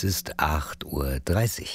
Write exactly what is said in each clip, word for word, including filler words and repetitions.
Es ist acht Uhr dreißig.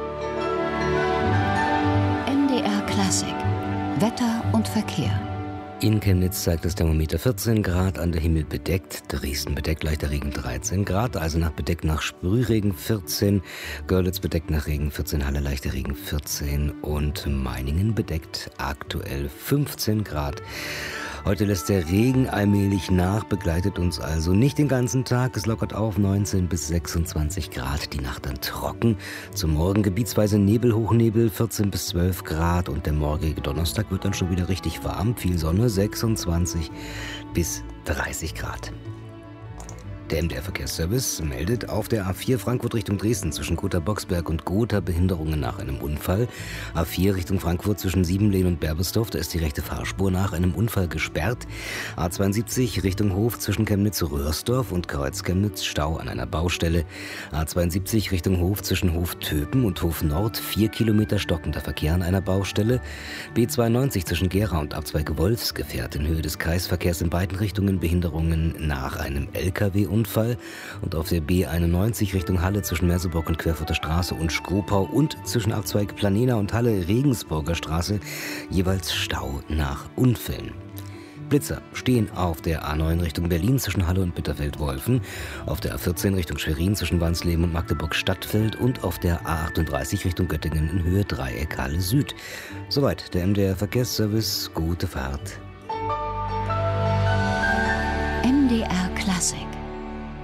M D R Klassik. Wetter und Verkehr. In Chemnitz zeigt das Thermometer vierzehn Grad, an der Himmel bedeckt, Dresden bedeckt, leichter Regen dreizehn Grad, Eisenach bedeckt nach Sprühregen vierzehn, Görlitz bedeckt nach Regen vierzehn, Halle leichter Regen vierzehn und Meiningen bedeckt aktuell fünfzehn Grad. Heute lässt der Regen allmählich nach, begleitet uns also nicht den ganzen Tag. Es lockert auf neunzehn bis sechsundzwanzig Grad, die Nacht dann trocken. Zum Morgen gebietsweise Nebel, Hochnebel, vierzehn bis zwölf Grad. Und der morgige Donnerstag wird dann schon wieder richtig warm. Viel Sonne, sechsundzwanzig bis dreißig Grad. Der M D R-Verkehrsservice meldet auf der A vier Frankfurt Richtung Dresden zwischen Gotha-Boxberg und Gotha Behinderungen nach einem Unfall. A vier Richtung Frankfurt zwischen Siebenlehn und Berbesdorf, da ist die rechte Fahrspur nach einem Unfall gesperrt. A zweiundsiebzig Richtung Hof zwischen Chemnitz-Röhrsdorf und Kreuz-Chemnitz, Stau an einer Baustelle. A zweiundsiebzig Richtung Hof zwischen Hof-Töpen und Hof-Nord, vier Kilometer stockender Verkehr an einer Baustelle. B zweiundneunzig zwischen Gera und Abzweig Wolfsgefährt in Höhe des Kreisverkehrs in beiden Richtungen, Behinderungen nach einem L K W-Unfall. Unfall und auf der B einundneunzig Richtung Halle zwischen Merseburg und Querfurter Straße und Skopau und zwischen Abzweig Planena und Halle Regensburger Straße jeweils Stau nach Unfällen. Blitzer stehen auf der A neun Richtung Berlin zwischen Halle und Bitterfeld-Wolfen, auf der A vierzehn Richtung Schwerin zwischen Wansleben und Magdeburg-Stadtfeld und auf der A achtunddreißig Richtung Göttingen in Höhe Dreieck Halle Süd. Soweit der M D R-Verkehrsservice. Gute Fahrt. M D R Klassik.